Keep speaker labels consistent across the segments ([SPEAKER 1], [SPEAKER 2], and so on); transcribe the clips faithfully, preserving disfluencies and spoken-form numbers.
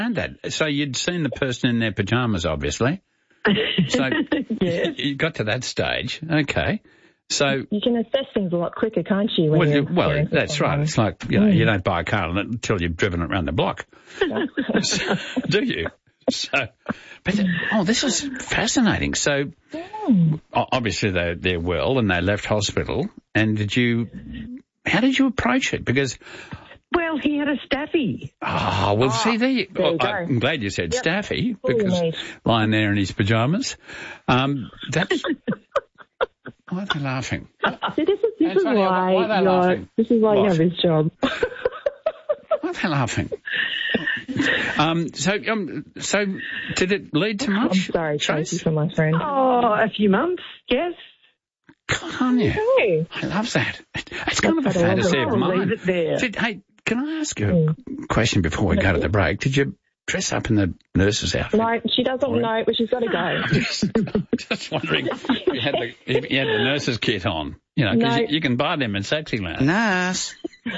[SPEAKER 1] And that. So you'd seen the person in their pyjamas, obviously. So
[SPEAKER 2] yes.
[SPEAKER 1] you got to that stage. Okay. So
[SPEAKER 2] you can assess things a lot quicker, can't you? When
[SPEAKER 1] well,
[SPEAKER 2] you're
[SPEAKER 1] well that's right. It's like, you know, mm. you don't buy a car until you've driven it around the block. So, do you? So, but, oh, this is fascinating. So,
[SPEAKER 2] mm.
[SPEAKER 1] obviously they're, they're well and they left hospital. And did you, how did you approach it? Because,
[SPEAKER 3] well, he had a staffy.
[SPEAKER 1] Oh, well,
[SPEAKER 2] oh,
[SPEAKER 1] see, there you,
[SPEAKER 2] there you
[SPEAKER 1] well, I'm glad you said
[SPEAKER 2] yep.
[SPEAKER 1] staffy,
[SPEAKER 2] All
[SPEAKER 1] because lying there in his pyjamas. Um, that's, why are they laughing?
[SPEAKER 2] See, this is, this is why,
[SPEAKER 1] why are they
[SPEAKER 2] you're,
[SPEAKER 1] laughing?
[SPEAKER 2] this is why
[SPEAKER 1] what?
[SPEAKER 2] you have this job.
[SPEAKER 1] Why are they laughing? um, so, um, so did it lead to much?
[SPEAKER 2] I'm sorry, Tracy, for my friend.
[SPEAKER 3] Oh, a few months, yes.
[SPEAKER 1] God on you.
[SPEAKER 2] Okay.
[SPEAKER 1] I love that. It's kind of a fantasy of mine.
[SPEAKER 3] Leave it there.
[SPEAKER 1] Did, hey, can I ask you a
[SPEAKER 2] Mm.
[SPEAKER 1] question before we go to the break? Did you dress up in the nurse's outfit?
[SPEAKER 2] No, she doesn't know, but she's got to go.
[SPEAKER 1] I'm just, just wondering if you had the, if you had the nurse's kit on. You know, because
[SPEAKER 2] No.
[SPEAKER 1] you, you can buy them in Saxy Lounge.
[SPEAKER 4] Nurse.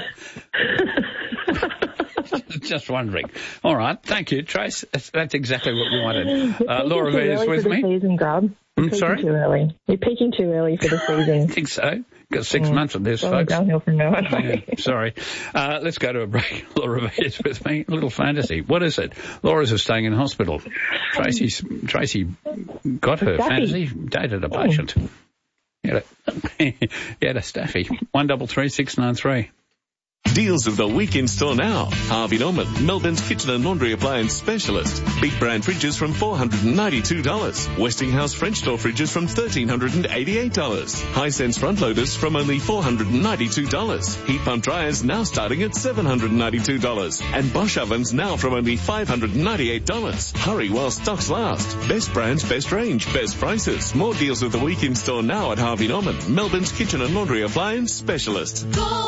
[SPEAKER 1] Just wondering. All right, thank you, Trace. That's, that's exactly what we wanted. Uh, Laura
[SPEAKER 2] You're
[SPEAKER 1] V is
[SPEAKER 2] peaking too early
[SPEAKER 1] with
[SPEAKER 2] for the
[SPEAKER 1] me.
[SPEAKER 2] season, Grub. You're
[SPEAKER 1] I'm
[SPEAKER 2] peaking
[SPEAKER 1] sorry?
[SPEAKER 2] Too early. You're peaking too early for the
[SPEAKER 1] I
[SPEAKER 2] season.
[SPEAKER 1] think so. Got six
[SPEAKER 2] Mm.
[SPEAKER 1] months of this,
[SPEAKER 2] It's all
[SPEAKER 1] folks.
[SPEAKER 2] downhill from now on.
[SPEAKER 1] Yeah, sorry. Uh, let's go to a break. Laura V is with me. A little fantasy. What is it? Laura's is staying in hospital. Tracy's, Tracy got her
[SPEAKER 2] Staffy.
[SPEAKER 1] fantasy, dated a patient. He had a, he had a staffy. One double three six nine three.
[SPEAKER 5] Deals of the week in store now. Harvey Norman, Melbourne's kitchen and laundry appliance specialist. Big brand fridges from four hundred ninety-two dollars. Westinghouse French door fridges from one thousand three hundred eighty-eight dollars. Hisense front loaders from only four hundred ninety-two dollars. Heat pump dryers now starting at seven hundred ninety-two dollars. And Bosch ovens now from only five hundred ninety-eight dollars. Hurry while stocks last. Best brands, best range, best prices. More deals of the week in store now at Harvey Norman, Melbourne's kitchen and laundry appliance specialist.
[SPEAKER 6] Go,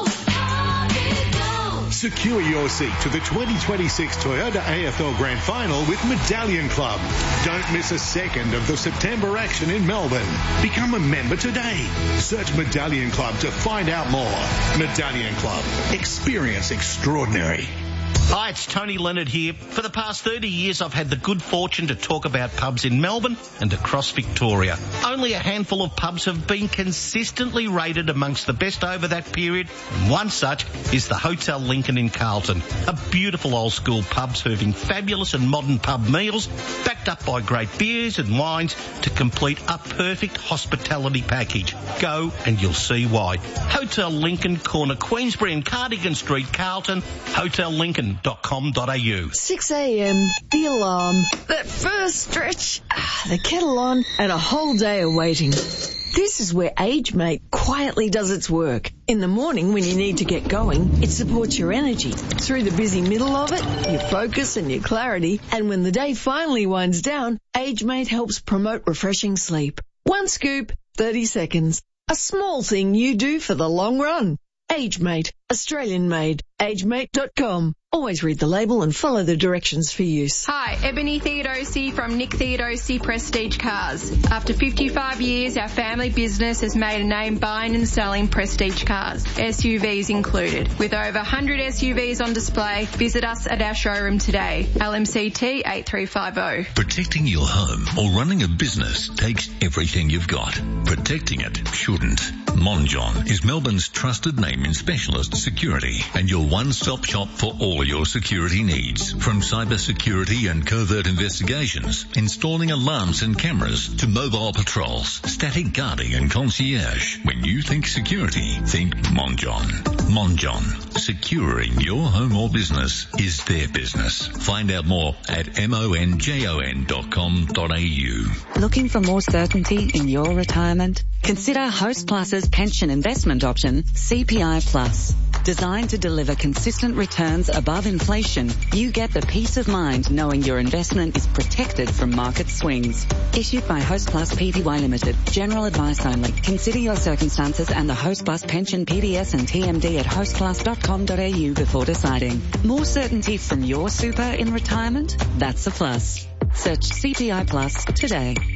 [SPEAKER 7] Secure your seat to the twenty twenty-six Toyota A F L Grand Final with Medallion Club. Don't miss a second of the September action in Melbourne. Become a member today. Search Medallion Club to find out more. Medallion Club. Experience extraordinary.
[SPEAKER 8] Hi, it's Tony Leonard here. For the past thirty years, I've had the good fortune to talk about pubs in Melbourne and across Victoria. Only a handful of pubs have been consistently rated amongst the best over that period, and one such is the Hotel Lincoln in Carlton. A beautiful old-school pub serving fabulous and modern pub meals, backed up by great beers and wines to complete a perfect hospitality package. Go and you'll see why. Hotel Lincoln, corner Queensbury and Cardigan Street, Carlton, hotel lincoln dot com dot a u.
[SPEAKER 9] six a.m, the alarm, that first stretch, the kettle on, and a whole day of waiting. This is where AgeMate quietly does its work. In the morning when you need to get going, it supports your energy. Through the busy middle of it, your focus and your clarity. And when the day finally winds down, AgeMate helps promote refreshing sleep. One scoop, thirty seconds. A small thing you do for the long run. AgeMate, Australian made. age mate dot com. Always read the label and follow the directions for use.
[SPEAKER 10] Hi, Ebony Theodosi from Nick Theodosi Prestige Cars. After fifty-five years, our family business has made a name buying and selling prestige cars, S U Vs included. With over one hundred S U Vs on display, visit us at our showroom today. L M C T eight three five zero.
[SPEAKER 11] Protecting your home or running a business takes everything you've got. Protecting it shouldn't. Monjon is Melbourne's trusted name in specialist security and your one-stop shop for all your security needs. From cyber security and covert investigations, installing alarms and cameras, to mobile patrols, static guarding and concierge. When you think security, think Monjon. Monjon. Securing your home or business is their business. Find out more at monjon dot com dot a u.
[SPEAKER 12] Looking for more certainty in your retirement? Consider Host Plus's pension investment option, C P I Plus. Designed to deliver consistent returns above inflation, you get the peace of mind knowing your investment is protected from market swings. Issued by Host Plus Pty Limited. General advice only. Consider your circumstances and the Host Plus pension P D S and T M D at host plus dot com dot a u before deciding. More certainty from your super in retirement? That's a plus. Search C P I Plus today.